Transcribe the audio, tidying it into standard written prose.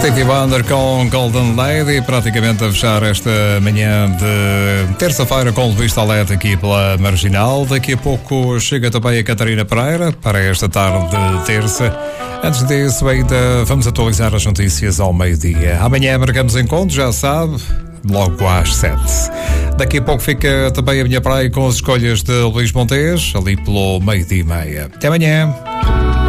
Stevie Wonder com Golden Lady, praticamente a fechar esta manhã de terça-feira com Luís Talete aqui pela Marginal. Daqui a pouco chega também a Catarina Pereira para esta tarde de terça. Antes disso, ainda vamos atualizar as notícias ao meio-dia. Amanhã marcamos encontro, já sabe, logo às 7. Daqui a pouco fica também a minha praia com as escolhas de Luís Montes, ali pelo meio-dia e meia. Até amanhã.